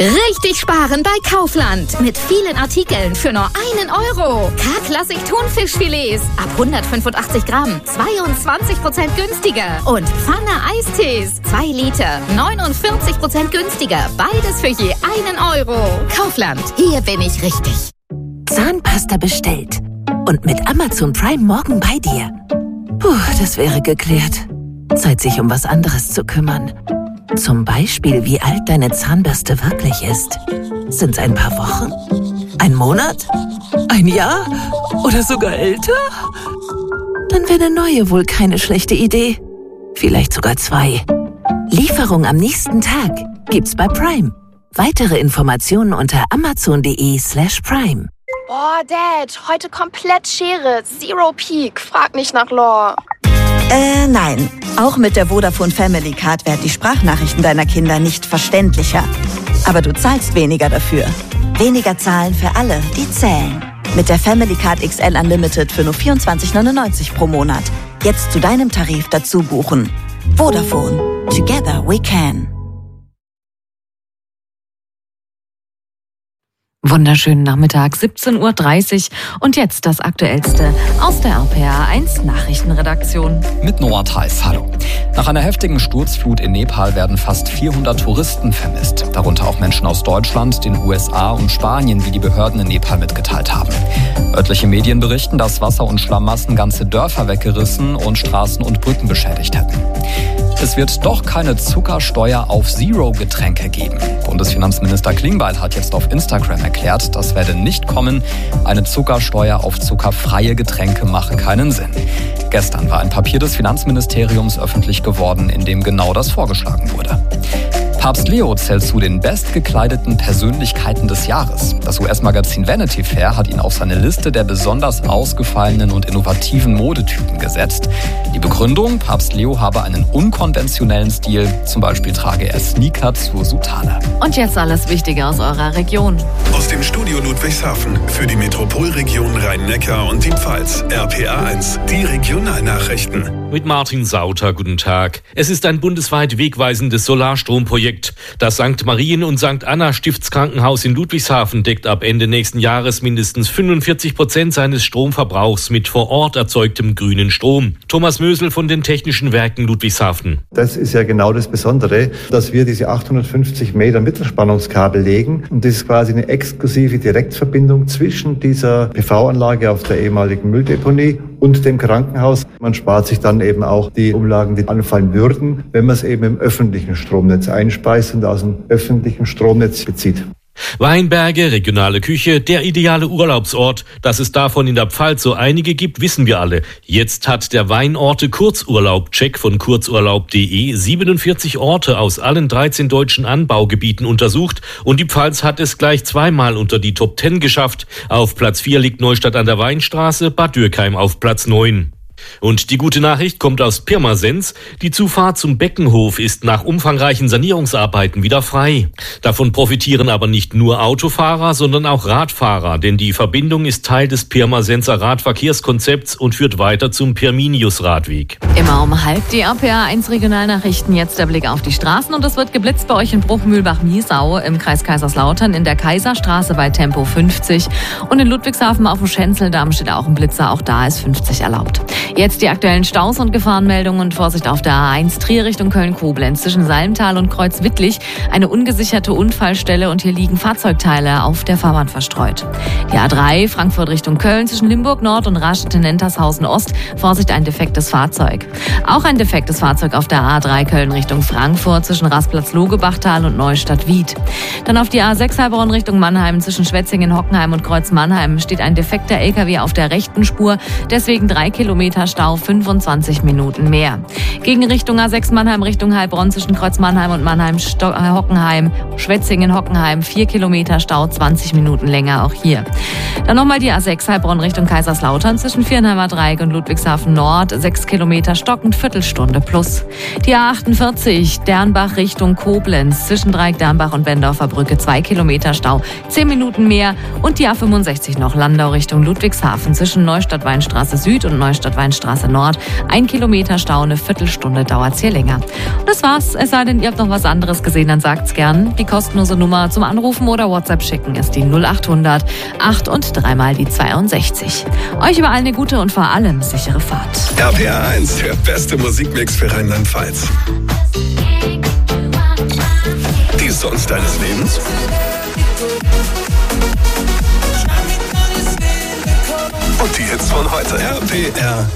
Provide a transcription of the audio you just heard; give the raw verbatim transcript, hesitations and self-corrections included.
Richtig sparen bei Kaufland. Mit vielen Artikeln für nur einen Euro. K-Klassik Thunfischfilets ab hundertfünfundachtzig Gramm. zweiundzwanzig Prozent günstiger. Und Pfanne Eistees. zwei Liter. neunundvierzig Prozent günstiger. Beides für je einen Euro. Kaufland. Hier bin ich richtig. Zahnpasta bestellt. Und mit Amazon Prime morgen bei dir. Puh, das wäre geklärt. Zeit, sich um was anderes zu kümmern. Zum Beispiel, wie alt deine Zahnbürste wirklich ist. Sind's ein paar Wochen? Ein Monat? Ein Jahr? Oder sogar älter? Dann wäre eine neue wohl keine schlechte Idee. Vielleicht sogar zwei. Lieferung am nächsten Tag gibt's bei Prime. Weitere Informationen unter amazon.de slash prime. Boah, Dad, heute komplett Schere. Zero Peak. Frag nicht nach Lore. Äh, nein. Auch mit der Vodafone Family Card werden die Sprachnachrichten deiner Kinder nicht verständlicher. Aber du zahlst weniger dafür. Weniger zahlen für alle, die zählen. Mit der Family Card X L Unlimited für nur vierundzwanzig neunundneunzig pro Monat. Jetzt zu deinem Tarif dazu buchen. Vodafone. Together we can. Wunderschönen Nachmittag, siebzehn Uhr dreißig und jetzt das Aktuellste aus der R P R eins Nachrichtenredaktion. Mit Noah Theis, hallo. Nach einer heftigen Sturzflut in Nepal werden fast vierhundert Touristen vermisst. Darunter auch Menschen aus Deutschland, den U S A und Spanien, wie die Behörden in Nepal mitgeteilt haben. Örtliche Medien berichten, dass Wasser und Schlammmassen ganze Dörfer weggerissen und Straßen und Brücken beschädigt hätten. Es wird doch keine Zuckersteuer auf Zero-Getränke geben. Bundesfinanzminister Klingbeil hat jetzt auf Instagram erklärt, das werde nicht kommen. Eine Zuckersteuer auf zuckerfreie Getränke mache keinen Sinn. Gestern war ein Papier des Finanzministeriums öffentlich geworden, in dem genau das vorgeschlagen wurde. Papst Leo zählt zu den bestgekleideten Persönlichkeiten des Jahres. Das U S-Magazin Vanity Fair hat ihn auf seine Liste der besonders ausgefallenen und innovativen Modetypen gesetzt. Die Begründung, Papst Leo habe einen unkonventionellen Stil. Zum Beispiel trage er Sneaker zur Soutane. Und jetzt alles Wichtige aus eurer Region. Aus dem Studio Ludwigshafen für die Metropolregion Rhein-Neckar und die Pfalz. R P R eins, die Regionalnachrichten. Mit Martin Sauter, guten Tag. Es ist ein bundesweit wegweisendes Solarstromprojekt. Das Sankt Marien- und Sankt Anna-Stiftskrankenhaus in Ludwigshafen deckt ab Ende nächsten Jahres mindestens fünfundvierzig Prozent seines Stromverbrauchs mit vor Ort erzeugtem grünen Strom. Thomas Mösel von den Technischen Werken Ludwigshafen. Das ist ja genau das Besondere, dass wir diese achthundertfünfzig Meter Mittelspannungskabel legen. Und das ist quasi eine exklusive Direktverbindung zwischen dieser P V-Anlage auf der ehemaligen Mülldeponie und dem Krankenhaus. Man spart sich dann eben auch die Umlagen, die anfallen würden, wenn man es eben im öffentlichen Stromnetz einspeist und aus dem öffentlichen Stromnetz bezieht. Weinberge, regionale Küche, der ideale Urlaubsort. Dass es davon in der Pfalz so einige gibt, wissen wir alle. Jetzt hat der Weinorte Kurzurlaub-Check von kurzurlaub punkt de siebenundvierzig Orte aus allen dreizehn deutschen Anbaugebieten untersucht und die Pfalz hat es gleich zweimal unter die Top zehn geschafft. Auf Platz vier liegt Neustadt an der Weinstraße, Bad Dürkheim auf Platz neun. Und die gute Nachricht kommt aus Pirmasens. Die Zufahrt zum Beckenhof ist nach umfangreichen Sanierungsarbeiten wieder frei. Davon profitieren aber nicht nur Autofahrer, sondern auch Radfahrer, denn die Verbindung ist Teil des Pirmasenser Radverkehrskonzepts und führt weiter zum Pirminius-Radweg. Immer um halb die R P R eins Regionalnachrichten. Jetzt der Blick auf die Straßen und es wird geblitzt bei euch in Bruchmühlbach-Miesau im Kreis Kaiserslautern in der Kaiserstraße bei Tempo fünfzig und in Ludwigshafen auf dem Schenzeldamm steht auch ein Blitzer, auch da ist fünfzig erlaubt. Jetzt die aktuellen Staus und Gefahrenmeldungen und Vorsicht auf der A eins Trier Richtung Köln-Koblenz zwischen Salmtal und Kreuzwittlich. Eine ungesicherte Unfallstelle und hier liegen Fahrzeugteile auf der Fahrbahn verstreut. Die A drei Frankfurt Richtung Köln zwischen Limburg Nord und Rastedt-Nentershausen Ost. Vorsicht, ein defektes Fahrzeug. Auch ein defektes Fahrzeug auf der A drei Köln Richtung Frankfurt zwischen Rastplatz-Logebachtal und Neustadt-Wied. Dann auf die A sechs Heilbronn Richtung Mannheim zwischen Schwetzingen, Hockenheim und Kreuz-Mannheim steht ein defekter L K W auf der rechten Spur. Deswegen drei Kilometer Stau, fünfundzwanzig Minuten mehr. Gegen Richtung A sechs Mannheim Richtung Heilbronn zwischen Kreuz-Mannheim und Mannheim Sto- äh, Hockenheim, Schwetzingen, Hockenheim, vier Kilometer Stau, zwanzig Minuten länger auch hier. Dann nochmal die A sechs Heilbronn Richtung Kaiserslautern zwischen Viernheimer Dreieck und Ludwigshafen Nord, sechs Kilometer stockend, Viertelstunde plus. Die A achtundvierzig Dernbach Richtung Koblenz zwischen Dreieck Dernbach und Bendorfer Brücke, zwei Kilometer Stau, zehn Minuten mehr. Und die A fünfundsechzig noch Landau Richtung Ludwigshafen zwischen Neustadt-Weinstraße Süd und Neustadt Wildschweinstraße Nord. Ein Kilometer Stau, eine Viertelstunde dauert es hier länger. Und das war's. Es sei denn, ihr habt noch was anderes gesehen, dann sagt's gern. Die kostenlose Nummer zum Anrufen oder WhatsApp schicken ist die null achthundert acht und dreimal die zweiundsechzig. Euch überall eine gute und vor allem sichere Fahrt. R P R eins, der beste Musikmix für Rheinland-Pfalz. Die Songs deines Lebens? Und die Hits von heute. R P R